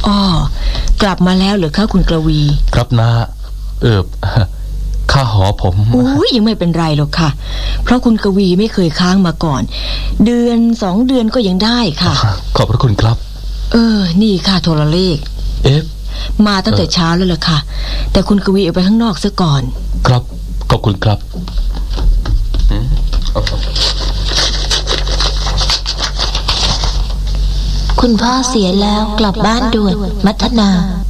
อ้อกลับมาแล้วเหรอคะคุณกระวีครับนะค่าหอผมยังไม่เป็นไรหรอกค่ะเพราะคุณกวีไม่เคยค้างมาก่อนเดือน2 เดือนก็ยังได้ค่ะขอบพระคุณครับนี่ค่ะโทรเลขมาตั้งแต่เช้าแล้วล่ะค่ะแต่คุณกวีเอาไปข้างนอกซะก่อนครับขอบคุณครับคุณพ่อเสียแล้วกลับบ้านด่วนมัทนา